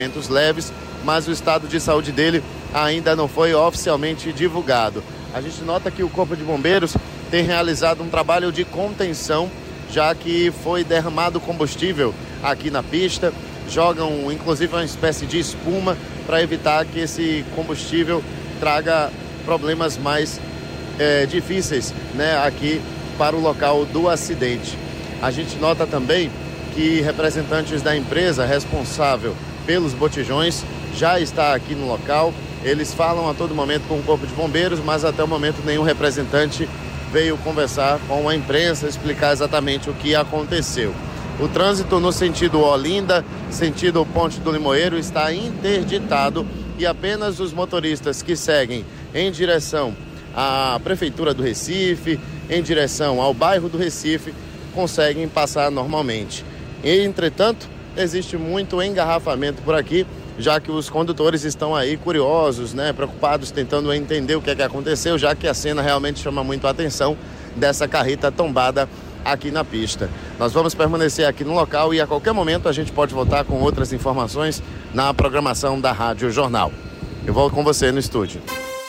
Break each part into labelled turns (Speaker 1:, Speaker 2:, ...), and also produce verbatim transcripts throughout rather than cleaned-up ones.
Speaker 1: leves, mas o estado de saúde dele ainda não foi oficialmente divulgado. A gente nota que o Corpo de Bombeiros tem realizado um trabalho de contenção, já que foi derramado combustível aqui na pista. Jogam inclusive uma espécie de espuma para evitar que esse combustível traga problemas mais é, difíceis, né, aqui para o local do acidente. A gente nota também que representantes da empresa responsável pelos botijões já está aqui no local. Eles falam a todo momento com o Corpo de Bombeiros, mas até o momento nenhum representante veio conversar com a imprensa, explicar exatamente o que aconteceu. O trânsito no sentido Olinda, sentido Ponte do Limoeiro, está interditado e apenas os motoristas que seguem em direção à Prefeitura do Recife, em direção ao bairro do Recife, conseguem passar normalmente. Entretanto, existe muito engarrafamento por aqui, já que os condutores estão aí curiosos, né, preocupados, tentando entender o que é que aconteceu, já que a cena realmente chama muito a atenção dessa carreta tombada aqui na pista. Nós vamos permanecer aqui no local e a qualquer momento a gente pode voltar com outras informações na programação da Rádio Jornal. Eu volto com você no estúdio.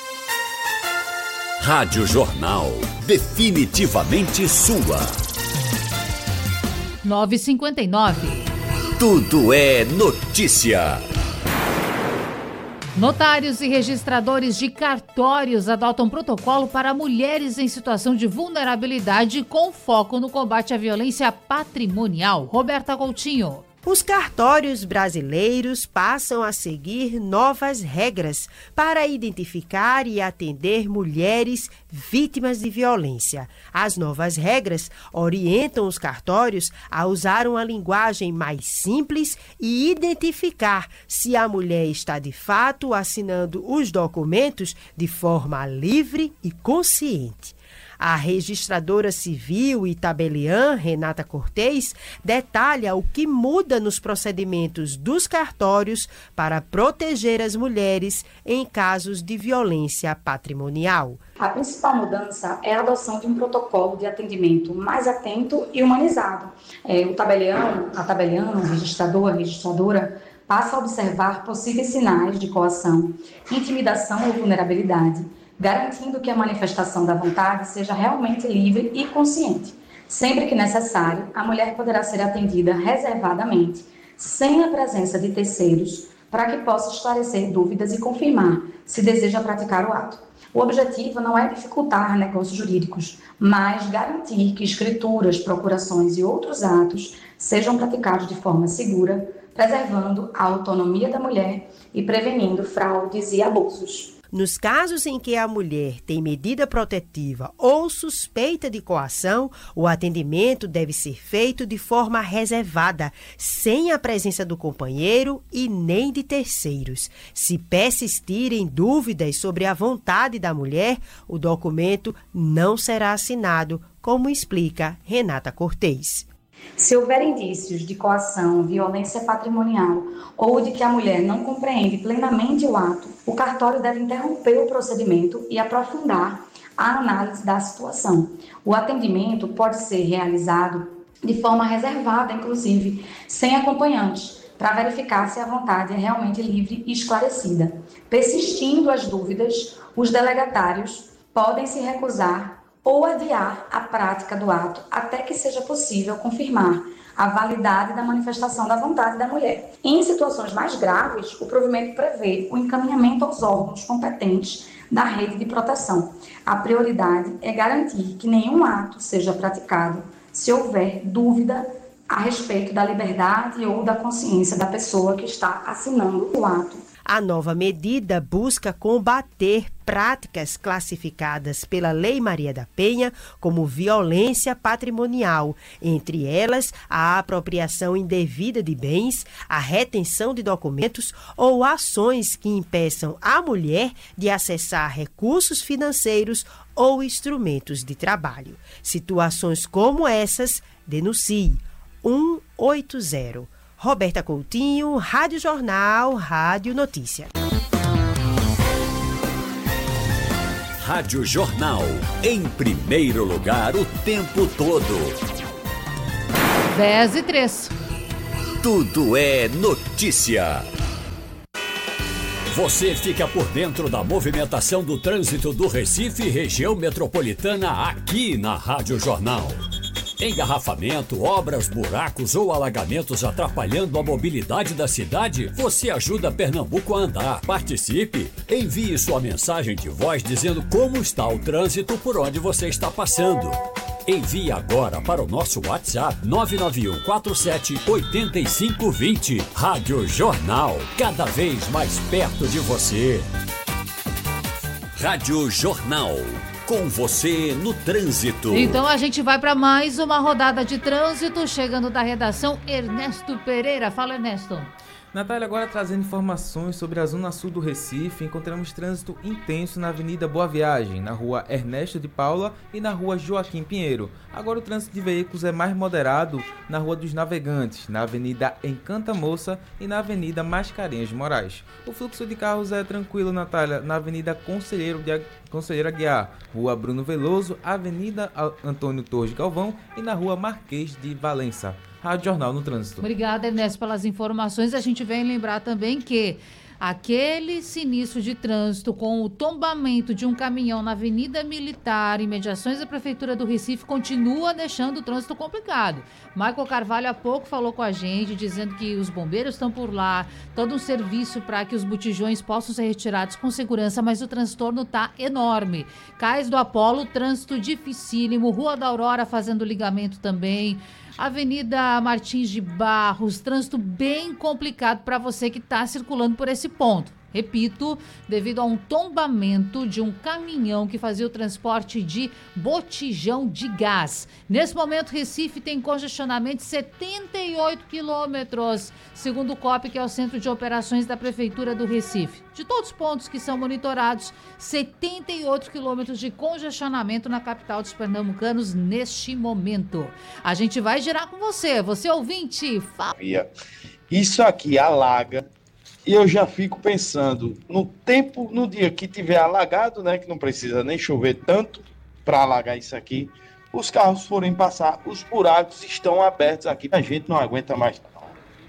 Speaker 2: Rádio Jornal, definitivamente sua.
Speaker 3: nove e cinquenta e nove.
Speaker 2: Tudo é notícia.
Speaker 3: Notários e registradores de cartórios adotam protocolo para mulheres em situação de vulnerabilidade com foco no combate à violência patrimonial. Roberta Coutinho.
Speaker 4: Os cartórios brasileiros passam a seguir novas regras para identificar e atender mulheres vítimas de violência. As novas regras orientam os cartórios a usar uma linguagem mais simples e identificar se a mulher está de fato assinando os documentos de forma livre e consciente. A registradora civil e tabeliã, Renata Cortez, detalha o que muda nos procedimentos dos cartórios para proteger as mulheres em casos de violência patrimonial.
Speaker 5: A principal mudança é a adoção de um protocolo de atendimento mais atento e humanizado. É, o tabelião, a tabeliana, o registrador, a registradora, passa a observar possíveis sinais de coação, intimidação ou vulnerabilidade, garantindo que a manifestação da vontade seja realmente livre e consciente. Sempre que necessário, a mulher poderá ser atendida reservadamente, sem a presença de terceiros, para que possa esclarecer dúvidas e confirmar se deseja praticar o ato. O objetivo não é dificultar negócios jurídicos, mas garantir que escrituras, procurações e outros atos sejam praticados de forma segura, preservando a autonomia da mulher e prevenindo fraudes e abusos.
Speaker 4: Nos casos em que a mulher tem medida protetiva ou suspeita de coação, o atendimento deve ser feito de forma reservada, sem a presença do companheiro e nem de terceiros. Se persistirem dúvidas sobre a vontade da mulher, o documento não será assinado, como explica Renata Cortez.
Speaker 5: Se houver indícios de coação, violência patrimonial ou de que a mulher não compreende plenamente o ato, o cartório deve interromper o procedimento e aprofundar a análise da situação. O atendimento pode ser realizado de forma reservada, inclusive, sem acompanhante, para verificar se a vontade é realmente livre e esclarecida. Persistindo as dúvidas, os delegatários podem se recusar ou adiar a prática do ato até que seja possível confirmar a validade da manifestação da vontade da mulher. Em situações mais graves, o provimento prevê o encaminhamento aos órgãos competentes da rede de proteção. A prioridade é garantir que nenhum ato seja praticado se houver dúvida a respeito da liberdade ou da consciência da pessoa que está assinando o ato.
Speaker 4: A nova medida busca combater práticas classificadas pela Lei Maria da Penha como violência patrimonial, entre elas a apropriação indevida de bens, a retenção de documentos ou ações que impeçam a mulher de acessar recursos financeiros ou instrumentos de trabalho. Situações como essas, denuncie um oito zero. Roberta Coutinho, Rádio Jornal, Rádio Notícia.
Speaker 2: Rádio Jornal, em primeiro lugar o tempo todo.
Speaker 3: dez e três.
Speaker 2: Tudo é notícia. Você fica por dentro da movimentação do trânsito do Recife e região metropolitana aqui na Rádio Jornal. Engarrafamento, obras, buracos ou alagamentos atrapalhando a mobilidade da cidade? Você ajuda Pernambuco a andar. Participe! Envie sua mensagem de voz dizendo como está o trânsito por onde você está passando. Envie agora para o nosso WhatsApp nove nove um quatro sete oito cinco dois zero. Rádio Jornal, cada vez mais perto de você. Rádio Jornal. Com você no trânsito.
Speaker 3: Então a gente vai para mais uma rodada de trânsito, chegando da redação Ernesto Pereira. Fala, Ernesto.
Speaker 6: Natália, agora trazendo informações sobre a zona sul do Recife, encontramos trânsito intenso na Avenida Boa Viagem, na rua Ernesto de Paula e na rua Joaquim Pinheiro. Agora o trânsito de veículos é mais moderado na Rua dos Navegantes, na Avenida Encanta Moça e na Avenida Mascarenhas de Moraes. O fluxo de carros é tranquilo, Natália, na Avenida Conselheiro de Conselheiro Aguiar, Rua Bruno Veloso, Avenida Antônio Torres Galvão e na Rua Marquês de Valença. Rádio Jornal no Trânsito.
Speaker 3: Obrigada, Ernesto, pelas informações. A gente vem lembrar também que aquele sinistro de trânsito com o tombamento de um caminhão na Avenida Militar, em mediações da Prefeitura do Recife, continua deixando o trânsito complicado. Michael Carvalho há pouco falou com a gente, dizendo que os bombeiros estão por lá, todo um serviço para que os botijões possam ser retirados com segurança, mas o transtorno está enorme. Cais do Apolo, trânsito dificílimo, Rua da Aurora fazendo ligamento também, Avenida Martins de Barros, trânsito bem complicado para você que está circulando por esse ponto. Repito, devido a um tombamento de um caminhão que fazia o transporte de botijão de gás. Nesse momento, Recife tem congestionamento de setenta e oito quilômetros, segundo o C O P, que é o Centro de Operações da Prefeitura do Recife. De todos os pontos que são monitorados, setenta e oito quilômetros de congestionamento na capital dos pernambucanos neste momento. A gente vai girar com você, você ouvinte. Fala.
Speaker 7: Isso aqui alaga. E eu já fico pensando, no tempo, no dia que tiver alagado, né, que não precisa nem chover tanto para alagar isso aqui, os carros forem passar, os buracos estão abertos aqui, a gente não aguenta mais não.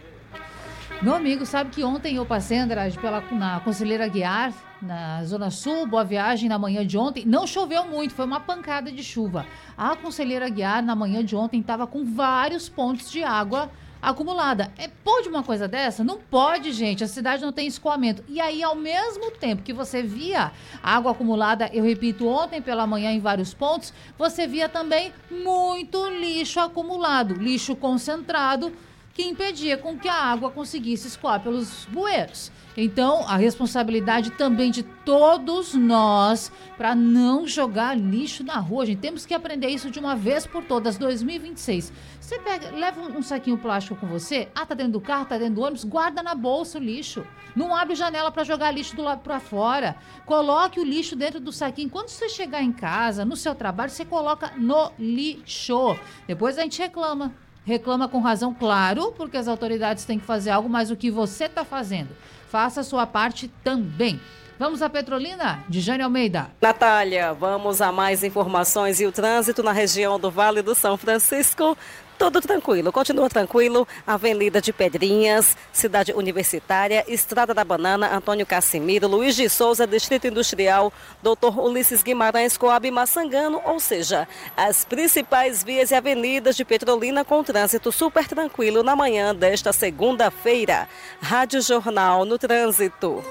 Speaker 3: Meu amigo, sabe que ontem eu passei, Andrade, pela, na Conselheira Aguiar, na Zona Sul, Boa Viagem, na manhã de ontem. Não choveu muito, foi uma pancada de chuva. A Conselheira Aguiar, na manhã de ontem, estava com vários pontos de água acumulada. É, pode uma coisa dessa? Não pode, gente. A cidade não tem escoamento. E aí, ao mesmo tempo que você via água acumulada, eu repito, ontem pela manhã em vários pontos, você via também muito lixo acumulado, lixo concentrado, que impedia com que a água conseguisse escoar pelos bueiros. Então, a responsabilidade também de todos nós para não jogar lixo na rua, gente. Temos que aprender isso de uma vez por todas, dois mil e vinte e seis. Você pega, leva um saquinho plástico com você, ah, tá dentro do carro, tá dentro do ônibus, guarda na bolsa o lixo. Não abre janela para jogar lixo do lado para fora. Coloque o lixo dentro do saquinho. Quando você chegar em casa, no seu trabalho, você coloca no lixo. Depois a gente reclama. Reclama com razão, claro, porque as autoridades têm que fazer algo, mas o que você está fazendo? Faça a sua parte também. Vamos à Petrolina, de Jane Almeida.
Speaker 8: Natália, vamos a mais informações e o trânsito na região do Vale do São Francisco. Tudo tranquilo, continua tranquilo. Avenida de Pedrinhas, Cidade Universitária, Estrada da Banana, Antônio Cassimiro, Luiz de Souza, Distrito Industrial, doutor Ulisses Guimarães, Coab Massangano, ou seja, as principais vias e avenidas de Petrolina com trânsito super tranquilo na manhã desta segunda-feira. Rádio Jornal no Trânsito.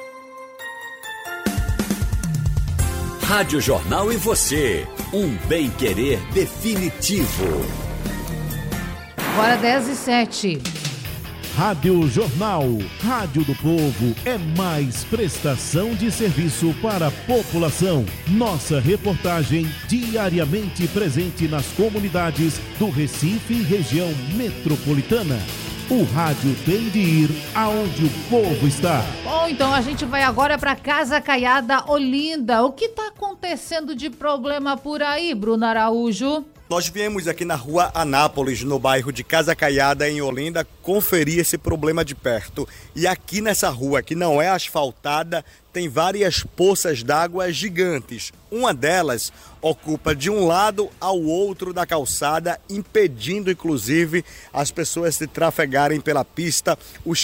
Speaker 2: Rádio Jornal e você, um bem-querer definitivo.
Speaker 3: Agora dez e sete.
Speaker 9: Rádio Jornal, Rádio do Povo, é mais prestação de serviço para a população. Nossa reportagem diariamente presente nas comunidades do Recife e região metropolitana. O rádio tem de ir aonde o povo está.
Speaker 3: Bom, então a gente vai agora para Casa Caiada, Olinda. O que está acontecendo de problema por aí, Bruno Araújo?
Speaker 10: Nós viemos aqui na rua Anápolis, no bairro de Casa Caiada, em Olinda, conferir esse problema de perto. E aqui nessa rua, que não é asfaltada, tem várias poças d'água gigantes. Uma delas ocupa de um lado ao outro da calçada, impedindo inclusive as pessoas de trafegarem pela pista. Os